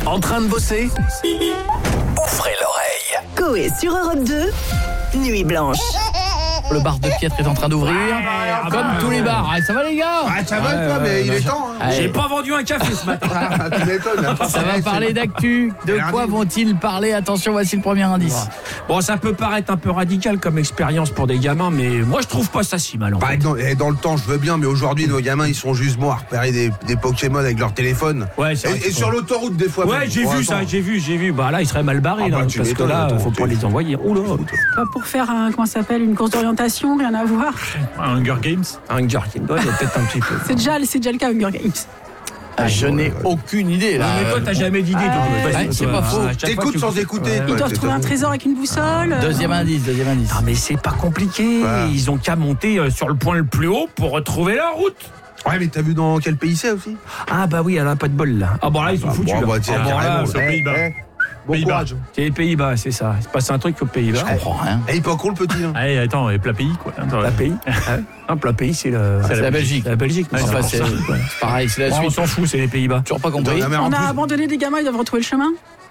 En train de bosser? Ouvrez l'oreille. Coé sur Europe 2, Nuit Blanche. Le bar de Piètre est en train d'ouvrir, comme tous les bars. Ça va les gars? Ça va toi, mais il est temps. J'ai pas vendu un café ce matin. Tu m'étonnes. Ça va parler d'actu. De quoi vont-ils parler? Attention, voici le premier indice. Bon, ça peut paraître un peu radical comme expérience pour des gamins, mais moi je trouve pas ça si mal. En fait. Dans le temps, je veux bien, mais aujourd'hui, nos gamins, ils sont juste bons à repérer des Pokémon avec leur téléphone. Ouais, c'est vrai et sur l'autoroute, des fois. Ouais, même. j'ai vu ça, j'ai vu. Bah là, ils seraient mal barrés, là, tu parce que m'étonnes, là, attends, faut pas les envoyer. Oula. Pas pour faire une course d'orientation, rien à voir. Un Hunger Games. Un Hunger Games, ouais, peut-être un petit peu. C'est déjà le cas Hunger Games. Je n'ai aucune idée là. Mais toi, t'as jamais d'idée. C'est pas faux. T'écoutes sans écouter. Ils doivent trouver un trésor avec une boussole. Deuxième indice. Ah, mais c'est pas compliqué. Voilà. Ils ont qu'à monter sur le point le plus haut pour retrouver leur route. Ouais, mais t'as vu dans quel pays c'est aussi? Ah bah oui, elle a pas de bol là. Ah bon là, ils sont foutus. Bon, là. bah, tiens, Ah, bon, là, carrément, c'est aux Pays-Bas. Bon Pays-Bas. courage. c'est les Pays-Bas, c'est ça. C'est passé un truc aux Pays-Bas. Je comprends rien. Et il peut encore le petit. Hein. Allez, attends, et plat pays quoi. Plat pays. Un plat pays, c'est C'est la Belgique. La Belgique. mais Enfin, c'est c'est pour ça. pareil, c'est la On Suisse. s'en fout, c'est les Pays-Bas. Toujours pas compris. Non, mais en On a plus- abandonné des gamins, ils doivent retrouver le chemin.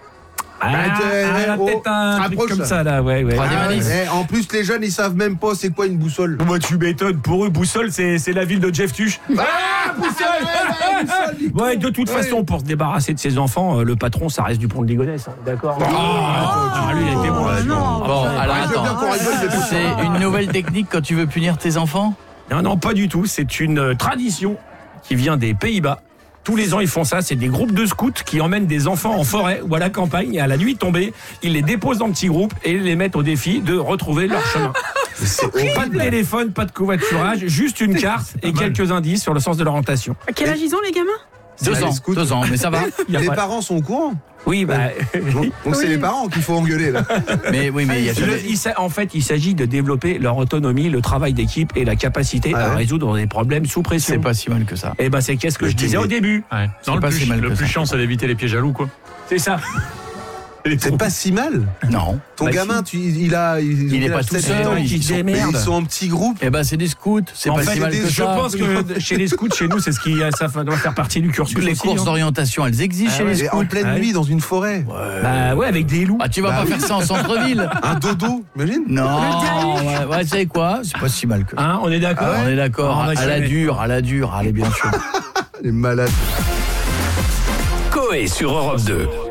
Peut-être un truc rapproche, comme là. ça là, ouais. Troisième Ah, indice. en plus, les jeunes, ils savent même pas c'est quoi une boussole. Moi, tu m'étonnes. Pour eux, Boussole, c'est la ville de Jeff Tuch. Ah, Boussole. Ouais, de toute façon, pour se débarrasser de ses enfants, le patron, ça reste Dupont de Ligonnès. D'accord. Lui, il était bon. non. Bon, alors je veux bien qu'on rigole, mais pas c'est une nouvelle technique quand tu veux punir tes enfants? Non, pas du tout. C'est une tradition qui vient des Pays-Bas. Tous les ans, ils font ça. C'est des groupes de scouts qui emmènent des enfants en forêt ou à la campagne. Et à la nuit tombée, ils les déposent dans petits groupes et les mettent au défi de retrouver leur chemin. Pas de téléphone, pas de covoiturage, juste une carte et quelques indices sur le sens de l'orientation. À quel âge ils ont, les gamins? 2 ans, mais ça va. Les parents sont au courant. Oui, bah. Donc c'est les parents qu'il faut engueuler là. Mais oui, mais il y a jamais... En fait, il s'agit de développer leur autonomie, le travail d'équipe et la capacité Ah à ouais. résoudre des problèmes sous pression. C'est pas si mal que ça. Et ben c'est qu'est-ce que je disais au début. Ouais. C'est Non, pas le si plus, mal le que plus ça. chiant, c'est d'éviter les pièges à loups, quoi. C'est ça. C'est pas si mal. Non. Ton Bah, gamin, il est pas tout seul, il se démerde. Ils sont en petits groupes. Eh ben c'est des scouts, c'est En pas fait, si mal que je ça. pense que chez les scouts, chez nous, c'est ce qui ça doit faire partie du cursus. Les aussi, courses hein. d'orientation, elles existent chez les Et scouts. en pleine Ouais. nuit dans une forêt. Bah ouais, avec des loups. Ah, tu vas Bah pas oui. faire ça en centre-ville? Un dodo, imagine. Non, ouais, tu sais quoi? C'est pas si mal que ça. Hein, on est d'accord. On est d'accord. On va À la jamais. dure, allez bien sûr. Les malades. Coé sur Europe 2.